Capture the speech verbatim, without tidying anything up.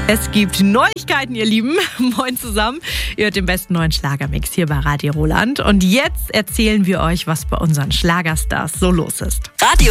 Es gibt Neuigkeiten, ihr Lieben. Moin zusammen. Ihr hört den besten neuen Schlagermix hier bei Radio Roland. Und jetzt erzählen wir euch, was bei unseren Schlagerstars so los ist. Radio